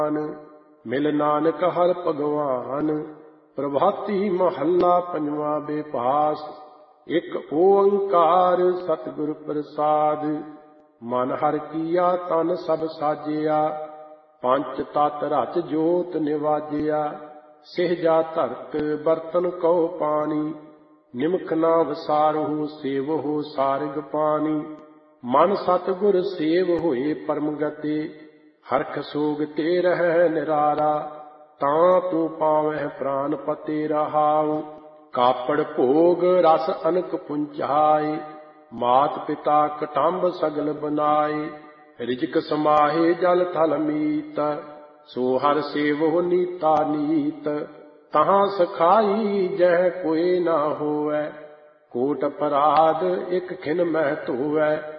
ਮਿਲ ਨਾਨਕ ਹਰਿ ਭਗਵਾਨ। ਪ੍ਰਭਾਤੀ ਮਹੱਲਾ ਪੰਜਵਾਂ ਬੇਪਾਸ। ਇੱਕ ਓੰਕਾਰ ਸਤਿਗੁਰ ਪ੍ਰਸਾਦ। ਮਨ ਹਰਿ ਕੀਆ ਤਨ ਸਭ ਸਾਜਿਆ। ਪੰਚ ਤਤ ਰਚ ਜੋਤ ਨਿਵਾਜਿਆ। ਸਿਹਜਾ ਧਰਤ ਬਰਤਨ ਕਉ ਪਾਣੀ। ਨਿਮਕ ਨਾ ਵਸਾਰਹੁ ਸੇਵਹੁ ਸਾਰਗ ਪਾਣੀ। ਮਨ ਸਤਿਗੁਰ ਸੇਵ ਹੋਏ ਪਰਮ ਗਤੀ। ਹਰਖ ਸੋਗ ਤੇ ਰਹਿ ਨਿਰਾਰਾ। ਤਾਂ ਤੂੰ ਪਾਵਹਿ ਪ੍ਰਾਨ ਪਤੇ ਰਹਾਉ। ਕਾਪੜ ਭੋਗ ਰਸ ਅਨਕ ਪੁੰਚਾਏ। ਮਾਤ ਪਿਤਾ ਕਟੰਬ ਸਗਲ ਬਨਾਏ। ਰਿਜਕ ਸਮਾਹੇ ਜਲ ਥਲ ਮੀਤ। ਸੋ ਹਰਿ ਸੇਵਹੁ ਨੀਤਾ ਨੀਤ। ਤਹਾਂ ਸਖਾਈ ਜਹ ਕੋਇ ਨਾ ਹੋਵੈ। ਕੋਟ ਅਪਰਾਧ ਇਕ ਖਿਨ ਮਹਿ ਧੋਵੈ।